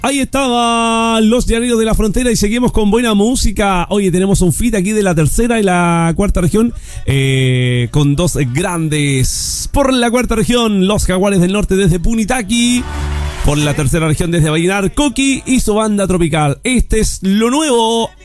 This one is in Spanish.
Ahí estaban los Llaneros de la Frontera y seguimos con buena música. Oye, tenemos un feat aquí de la tercera y la cuarta región con dos grandes. Por la cuarta región, los Jaguares del Norte desde Punitaqui. Por la tercera región desde Vallenar, Coqui y su banda tropical. Este es lo nuevo.